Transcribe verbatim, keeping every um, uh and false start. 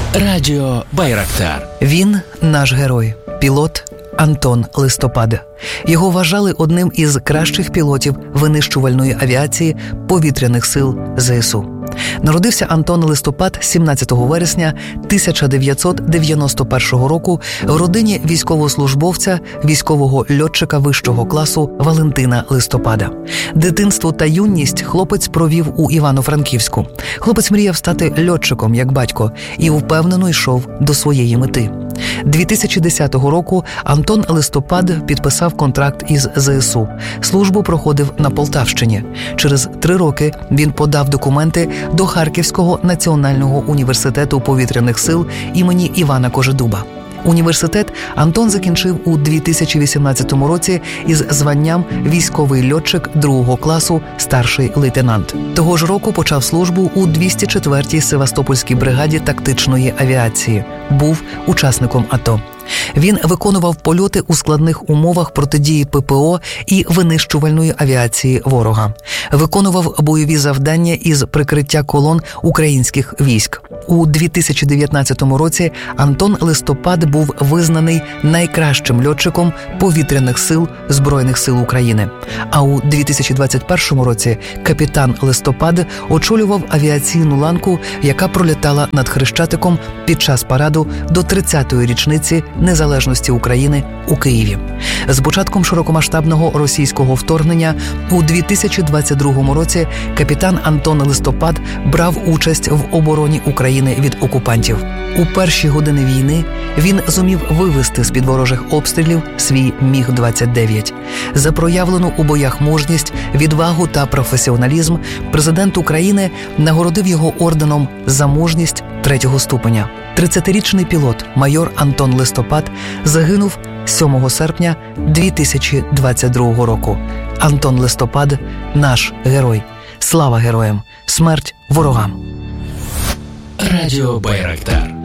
Радіо Байрактар. Він наш герой, пілот Антон Листопад. Його вважали одним із кращих пілотів винищувальної авіації повітряних сил ЗСУ. Народився Антон Листопад сімнадцятого вересня тисяча дев'ятсот дев'яносто першого року в родині військовослужбовця, військового льотчика вищого класу Валентина Листопада. Дитинство та юність хлопець провів у Івано-Франківську. Хлопець мріяв стати льотчиком, як батько, і впевнено йшов до своєї мети. дві тисячі десятого року Антон Листопад підписав контракт із ЗСУ. Службу проходив на Полтавщині. Через три роки він подав документи до Харківського національного університету повітряних сил імені Івана Кожедуба. Університет Антон закінчив у дві тисячі вісімнадцятому році із званням військовий льотчик другого класу, старший лейтенант. Того ж року почав службу у двісті четвертій Севастопольській бригаді тактичної авіації. Був учасником АТО. Він виконував польоти у складних умовах протидії ППО і винищувальної авіації ворога. Виконував бойові завдання із прикриття колон українських військ. У дві тисячі дев'ятнадцятому році Антон Листопад був визнаний найкращим льотчиком повітряних сил Збройних сил України. А у дві тисячі двадцять першому році капітан Листопад очолював авіаційну ланку, яка пролітала над Хрещатиком під час параду до тридцятої річниці незалежності України у Києві. З початком широкомасштабного російського вторгнення у дві тисячі двадцять другому році капітан Антон Листопад брав участь в обороні України від окупантів. У перші години війни він зумів вивести з-під ворожих обстрілів свій міг двадцять дев'ять. За проявлену у боях мужність, відвагу та професіоналізм президент України нагородив його орденом за мужність третього ступеня. тридцятирічний пілот майор Антон Листопад загинув сьомого серпня дві тисячі двадцять другого року. Антон Листопад – наш герой. Слава героям! Смерть ворогам! Радіо Байрактар.